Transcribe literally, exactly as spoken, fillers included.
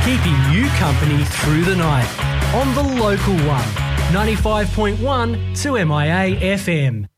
keeping you company through the night on the local one, ninety-five point one to M I A F M.